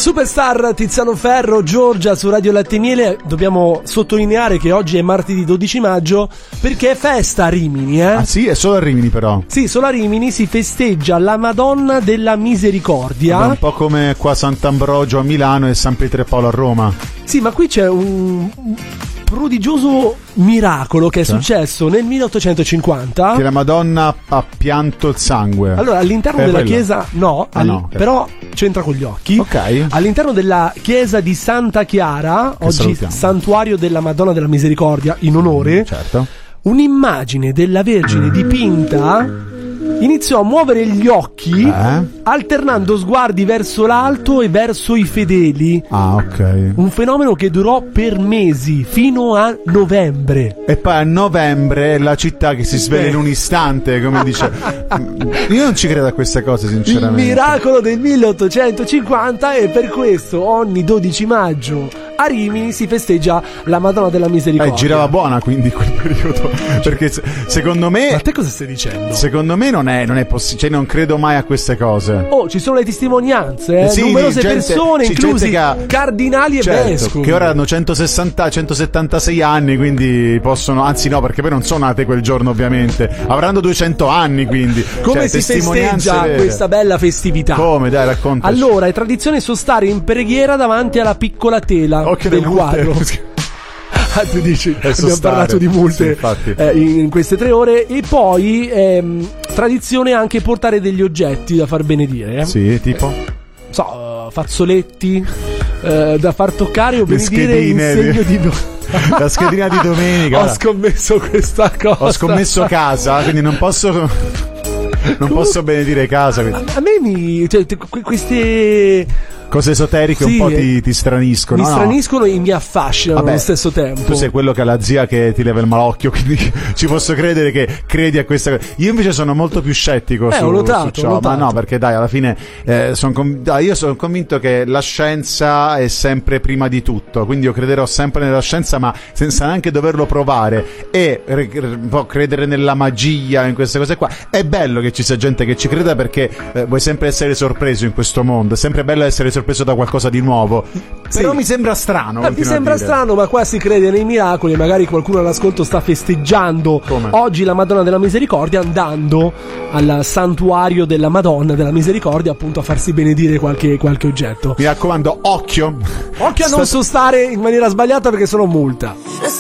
Superstar Tiziano Ferro, Giorgia su Radio Latte e Miele. Dobbiamo sottolineare che oggi è martedì 12 maggio perché è festa a Rimini, Ah sì, è solo a Rimini però. Sì, solo a Rimini si festeggia la Madonna della Misericordia. Vabbè, un po' come qua Sant'Ambrogio a Milano e San Pietro e Paolo a Roma. Sì, ma qui c'è un prodigioso miracolo che è successo nel 1850. Che la Madonna ha pianto il sangue. Allora, all'interno della chiesa, okay. Però c'entra con gli occhi. Ok. All'interno della chiesa di Santa Chiara, Che oggi salutiamo. santuario della Madonna della Misericordia, in onore, Certo. un'immagine della Vergine dipinta iniziò a muovere gli occhi alternando sguardi verso l'alto e verso i fedeli. Ah, ok. Un fenomeno che durò per mesi, fino a novembre. E poi a novembre è la città che si sveglia in un istante, come dice. Io non ci credo a queste cose, sinceramente. Il miracolo del 1850, e per questo ogni 12 maggio a Rimini si festeggia la Madonna della Misericordia. Girava buona quindi quel periodo. Perché secondo me. Ma te cosa stai dicendo? Secondo me non è possibile. Cioè, non credo mai a queste cose. Oh, ci sono le testimonianze, Sì, numerose gente, persone, inclusi cardinali e vescovi. Che ora hanno 176 anni, quindi possono. Anzi, no, perché poi non sono nate quel giorno, ovviamente. Avranno 200 anni, quindi. Come si festeggia questa bella festività? Come? Dai, racconta. Allora, è tradizione sostare in preghiera davanti alla piccola tela del quadro. Tu dici, abbiamo parlato di multe in queste 3 ore. E poi tradizione anche portare degli oggetti da far benedire. Sì, tipo? Fazzoletti da far toccare o benedire in segno di la schedina di domenica. Ho scommesso questa cosa. Ho scommesso casa, quindi non posso benedire casa. A me queste cose esoteriche un po' ti straniscono. Mi straniscono e mi affascinano allo stesso tempo. Tu sei quello che ha la zia che ti leva il malocchio, quindi ci posso credere che credi a questa cosa. Io invece sono molto più scettico su ciò. Ma no, perché dai, alla fine io sono convinto che la scienza è sempre prima di tutto, quindi io crederò sempre nella scienza, ma senza neanche doverlo provare, e credere nella magia, in queste cose qua. È bello che ci sia gente che ci creda, perché vuoi sempre essere sorpreso in questo mondo, è sempre bello essere sorpreso da qualcosa di nuovo. Però mi sembra strano. Mi sembra strano, ma qua si crede nei miracoli. Magari qualcuno all'ascolto sta festeggiando oggi la Madonna della Misericordia, andando al santuario della Madonna della Misericordia, appunto, a farsi benedire qualche oggetto. Mi raccomando, occhio a non sostare in maniera sbagliata, perché sono multa.